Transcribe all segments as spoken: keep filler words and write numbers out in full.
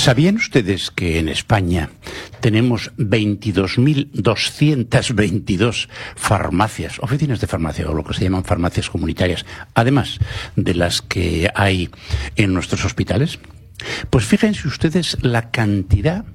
¿Sabían ustedes que en España tenemos veintidós mil doscientas veintidós farmacias, oficinas de farmacia, o lo que se llaman farmacias comunitarias, además de las que hay en nuestros hospitales? Pues fíjense ustedes la cantidad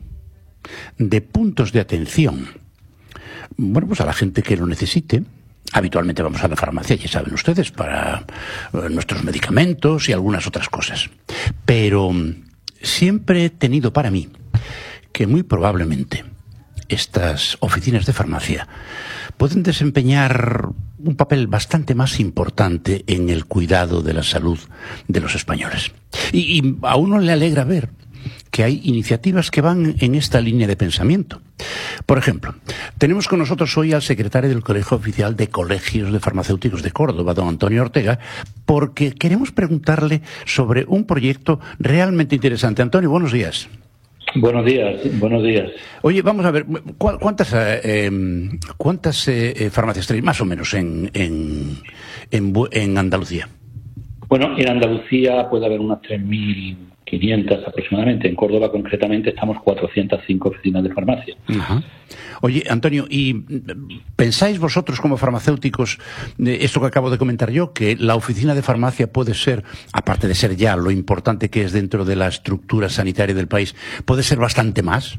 de puntos de atención, bueno, pues a la gente que lo necesite. Habitualmente vamos a la farmacia, ya saben ustedes, para nuestros medicamentos y algunas otras cosas. Pero siempre he tenido para mí que muy probablemente estas oficinas de farmacia pueden desempeñar un papel bastante más importante en el cuidado de la salud de los españoles. Y, y a uno le alegra ver que hay iniciativas que van en esta línea de pensamiento. Por ejemplo, tenemos con nosotros hoy al secretario del Colegio Oficial de Colegios de Farmacéuticos de Córdoba, don Antonio Ortega, porque queremos preguntarle sobre un proyecto realmente interesante. Antonio, buenos días. Buenos días, buenos días. Oye, vamos a ver, ¿cuántas eh, cuántas eh, farmacias tenéis más o menos en, en, en, en Andalucía? Bueno, en Andalucía puede haber unas tres mil quinientas aproximadamente. En Córdoba, concretamente, estamos cuatrocientas cinco oficinas de farmacia. Ajá. Oye, Antonio, ¿y pensáis vosotros como farmacéuticos, esto que acabo de comentar yo, que la oficina de farmacia puede ser, aparte de ser ya lo importante que es dentro de la estructura sanitaria del país, puede ser bastante más?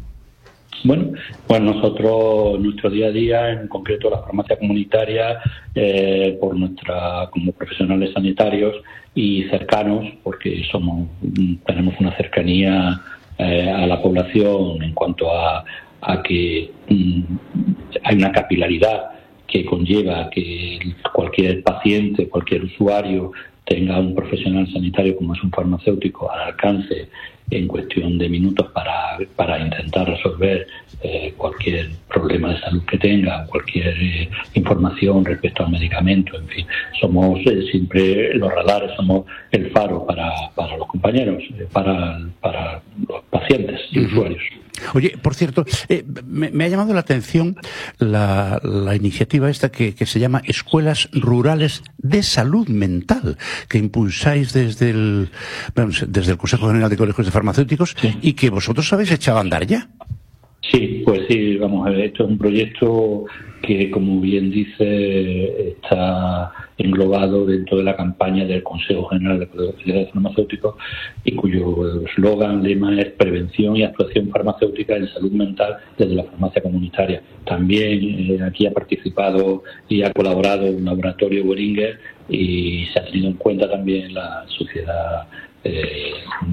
Bueno, pues nosotros, nuestro día a día, en concreto la farmacia comunitaria, eh, por nuestra, como profesionales sanitarios y cercanos, porque somos, tenemos una cercanía eh, a la población en cuanto a, a que mm, hay una capilaridad que conlleva que cualquier paciente, cualquier usuario tenga un profesional sanitario como es un farmacéutico al alcance en cuestión de minutos para, para intentar resolver eh, cualquier problema de salud que tenga, cualquier eh, información respecto al medicamento, en fin. Somos eh, siempre los radares, somos el faro para, para los compañeros, eh, para, para los pacientes y uh-huh. usuarios. Oye, por cierto, eh, me, me ha llamado la atención la, la iniciativa esta que, que se llama Escuelas Rurales de Salud Mental, que impulsáis desde el, vamos, desde el Consejo General de Colegios de Farmacéuticos, sí. Y que vosotros habéis echado a andar ya. Sí, pues sí, vamos a ver, esto es un proyecto que, como bien dice, está englobado dentro de la campaña del Consejo General de Colegios de Farmacéuticos y cuyo eslogan, lema es prevención y actuación farmacéutica en salud mental desde la farmacia comunitaria. También eh, aquí ha participado y ha colaborado un laboratorio Boehringer y se ha tenido en cuenta también la sociedad eh,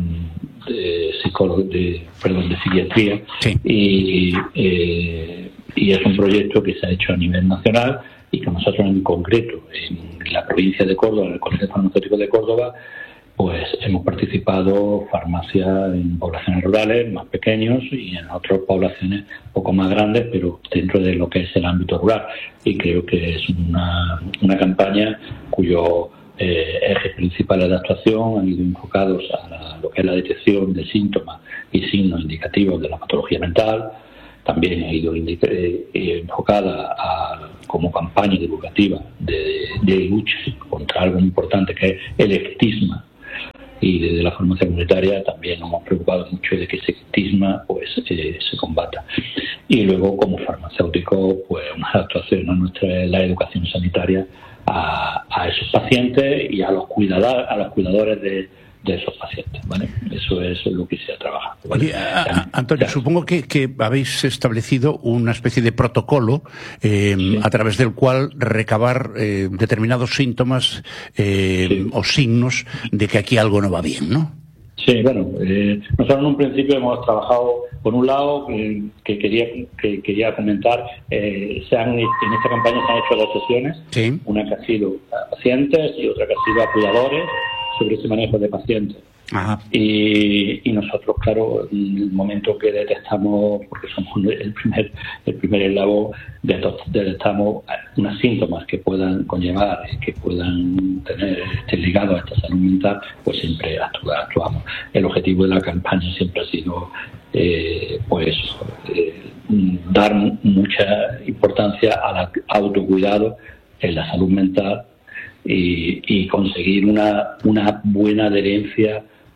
de psicólogos de perdón de psiquiatría sí. y eh, y es un proyecto que se ha hecho a nivel nacional y que nosotros en concreto en la provincia de Córdoba, en el Colegio Farmacéutico de Córdoba, pues hemos participado farmacias en poblaciones rurales más pequeños y en otras poblaciones un poco más grandes, pero dentro de lo que es el ámbito rural, y creo que es una, una campaña cuyo Eh, ejes principales de actuación han ido enfocados a la, lo que es la detección de síntomas y signos indicativos de la patología mental. También ha ido indica, eh, enfocada a, como campaña divulgativa de, de lucha contra algo importante que es el estigma, y desde la farmacia comunitaria también nos hemos preocupado mucho de que ese estigma pues eh, se combata. Y luego, como farmacéutico, pues una actuación a nuestra la educación sanitaria a, a esos pacientes y a los cuidadores, a los cuidadores de, de esos pacientes, ¿vale? Eso es lo que se ha trabajado, ¿vale? Oye, a, a, Antonio, claro. Supongo que, que habéis establecido una especie de protocolo eh, sí. a través del cual recabar eh, determinados síntomas eh, sí. o signos de que aquí algo no va bien, ¿no? Sí, bueno, eh, nosotros en un principio hemos trabajado, por un lado, eh, que quería que quería comentar, eh, se han, en esta campaña se han hecho dos sesiones, sí. Una que ha sido a pacientes y otra que ha sido a cuidadores sobre ese manejo de pacientes. Ajá. Y, y nosotros, claro, en el momento que detectamos, porque somos el primer el primer eslabón, detectamos unos síntomas que puedan conllevar, que puedan tener este ligado a esta salud mental, pues siempre actuamos. El objetivo de la campaña siempre ha sido eh, pues eh, dar mucha importancia al autocuidado en la salud mental y, y conseguir una, una buena adherencia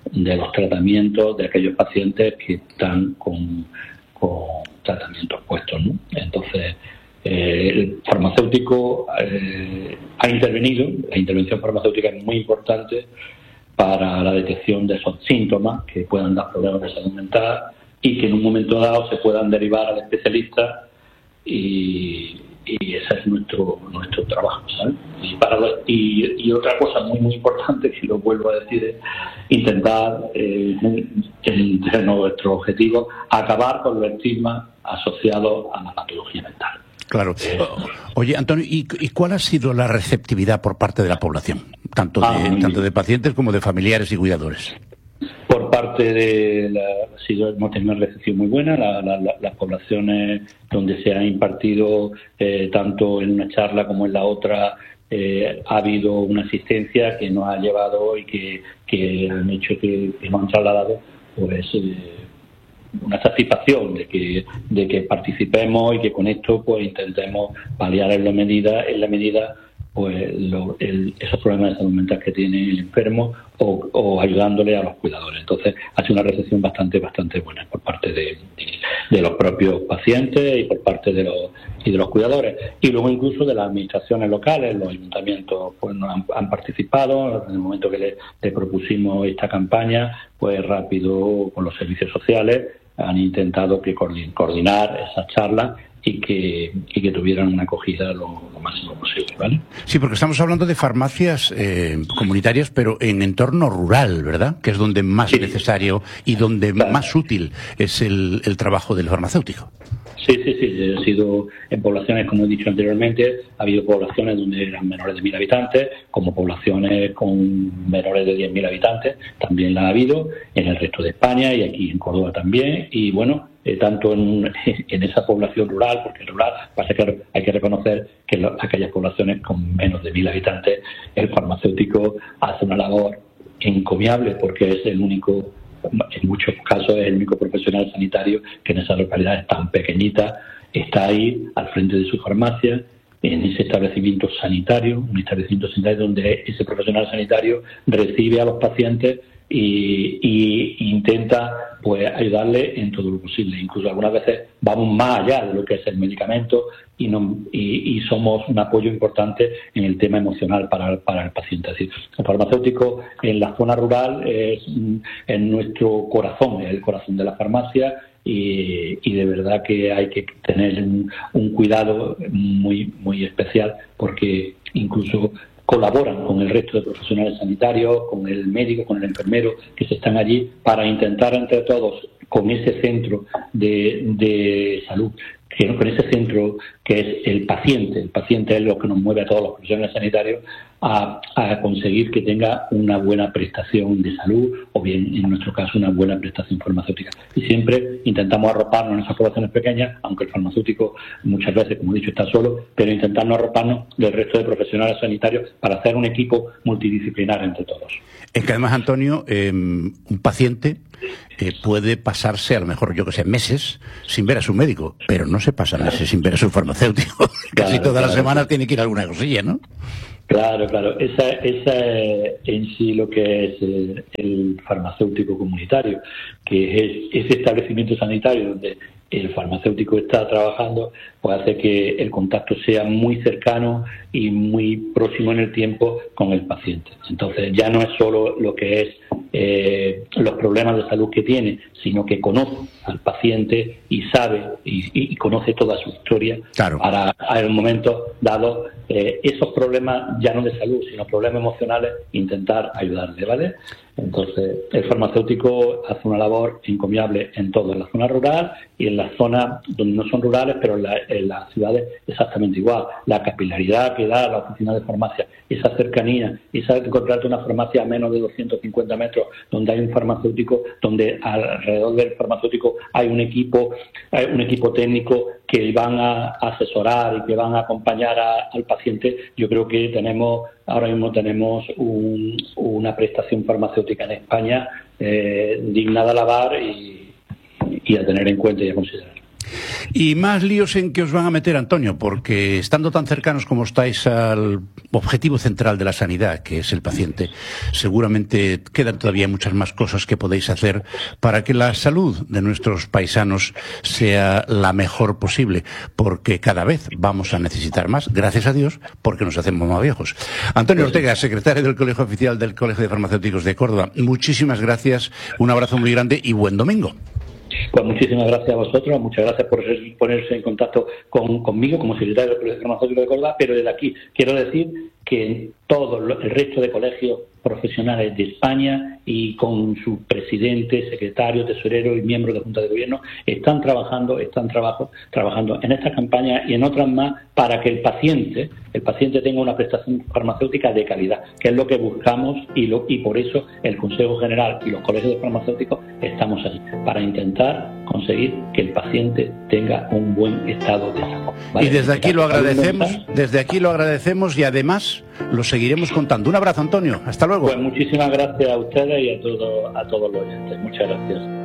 de los tratamientos de aquellos pacientes que están con, con tratamientos puestos, ¿no? Entonces, eh, el farmacéutico eh, ha intervenido, la intervención farmacéutica es muy importante para la detección de esos síntomas que puedan dar problemas de salud mental y que en un momento dado se puedan derivar al especialista y, y ese es nuestro nuestro trabajo, ¿sabes? Y, para, y, y otra cosa muy muy importante, si lo vuelvo a decir, es intentar, eh, en, en nuestro objetivo, acabar con los estigmas asociados a la patología mental. Claro. Oye, Antonio, ¿y, ¿y cuál ha sido la receptividad por parte de la población? Tanto de, ah, tanto de pacientes como de familiares y cuidadores. Por parte de la, ha sido, hemos tenido una recepción muy buena. La, la, la, las poblaciones donde se ha impartido, eh, tanto en una charla como en la otra, eh, ha habido una asistencia que nos ha llevado y que, que han hecho que, que nos han trasladado, pues, eh, una satisfacción de que de que participemos y que con esto pues intentemos paliar en la medida en la medida pues lo, el, esos problemas de salud mental que tiene el enfermo o, o ayudándole a los cuidadores. Entonces ha sido una recepción bastante bastante buena por parte de, de, de los propios pacientes y por parte de los y de los cuidadores, y luego incluso de las administraciones locales. Los ayuntamientos pues nos han, han participado en el momento que le, le propusimos esta campaña, pues rápido con los servicios sociales han intentado que coordinar esas charlas y que, y que tuvieran una acogida lo, lo máximo posible, ¿vale? Sí, porque estamos hablando de farmacias eh, comunitarias, pero en entorno rural, ¿verdad? Que es donde más sí. necesario y donde claro. más útil es el, el trabajo del farmacéutico. Sí, sí, sí. He sido en poblaciones, como he dicho anteriormente, ha habido poblaciones donde eran menores de mil habitantes, como poblaciones con menores de diez mil habitantes, también la ha habido en el resto de España y aquí en Córdoba también. Y bueno, eh, tanto en, en esa población rural, porque el rural, pasa que hay que reconocer que en aquellas poblaciones con menos de mil habitantes, el farmacéutico hace una labor encomiable porque es el único, en muchos casos es el único profesional sanitario que en esas localidades tan pequeñitas está ahí al frente de su farmacia, en ese establecimiento sanitario, un establecimiento sanitario donde ese profesional sanitario recibe a los pacientes y, y intenta pues ayudarle en todo lo posible. Incluso algunas veces vamos más allá de lo que es el medicamento y, no, y, y somos un apoyo importante en el tema emocional para, para el paciente. Es decir, el farmacéutico en la zona rural es, es nuestro corazón, es el corazón de la farmacia. Y, y de verdad que hay que tener un, un cuidado muy muy especial porque incluso colaboran con el resto de profesionales sanitarios, con el médico, con el enfermero que se están allí para intentar entre todos con ese centro de, de salud, que con ese centro que es el paciente, el paciente es lo que nos mueve a todos los profesionales sanitarios a, a conseguir que tenga una buena prestación de salud o bien, en nuestro caso, una buena prestación farmacéutica. Y siempre intentamos arroparnos en esas poblaciones pequeñas, aunque el farmacéutico muchas veces, como he dicho, está solo, pero intentarnos arroparnos del resto de profesionales sanitarios para hacer un equipo multidisciplinar entre todos. Es que además, Antonio, eh, un paciente eh, puede pasarse, a lo mejor, yo que sé, meses sin ver a su médico, pero no se pasa meses sin ver a su farmacéutico. Claro, Casi todas claro, las semanas claro. tiene que ir a alguna cosilla, ¿no? Claro, claro. Esa, esa es en sí lo que es el, el farmacéutico comunitario, que es ese establecimiento sanitario donde el farmacéutico está trabajando, pues hace que el contacto sea muy cercano y muy próximo en el tiempo con el paciente. Entonces ya no es solo lo que es eh, los problemas de salud que tiene, sino que conoce al paciente y sabe y, y conoce toda su historia claro. para en un momento dado eh, esos problemas ya no de salud, sino problemas emocionales, intentar ayudarle, ¿vale? Entonces, el farmacéutico hace una labor encomiable en todo, en la zona rural y en las zonas donde no son rurales, pero en, la, en las ciudades exactamente igual. La capilaridad que da la oficina de farmacia, esa cercanía, esa de encontrarte una farmacia a menos de doscientos cincuenta metros, donde hay un farmacéutico, donde alrededor del farmacéutico hay un equipo, hay un equipo técnico que van a asesorar y que van a acompañar a, al paciente. Yo creo que tenemos ahora mismo tenemos un, una prestación farmacéutica en España eh, digna de alabar y, y a tener en cuenta y a considerar. Y más líos en que os van a meter, Antonio, porque estando tan cercanos como estáis al objetivo central de la sanidad, que es el paciente, seguramente quedan todavía muchas más cosas que podéis hacer para que la salud de nuestros paisanos sea la mejor posible, porque cada vez vamos a necesitar más, gracias a Dios, porque nos hacemos más viejos. Antonio Ortega, secretario del Colegio Oficial del Colegio de Farmacéuticos de Córdoba, muchísimas gracias, un abrazo muy grande y buen domingo. Pues muchísimas gracias a vosotros, muchas gracias por ponerse en contacto con, conmigo como secretario del Colegio Farmacéutico de Córdoba, pero desde aquí quiero decir que todo el resto de colegios profesionales de España y con sus presidentes, secretarios, tesoreros y miembros de Junta de Gobierno están trabajando, están trabajo, trabajando en esta campaña y en otras más para que el paciente, el paciente tenga una prestación farmacéutica de calidad, que es lo que buscamos y, lo, y por eso el Consejo General y los colegios de farmacéuticos estamos ahí, para intentar conseguir que el paciente tenga un buen estado de salud. ¿Vale? Y desde aquí lo agradecemos, desde aquí lo agradecemos y además lo seguiremos contando. Un abrazo, Antonio. Hasta luego. Pues muchísimas gracias a ustedes y a todos, a todos los oyentes. Muchas gracias.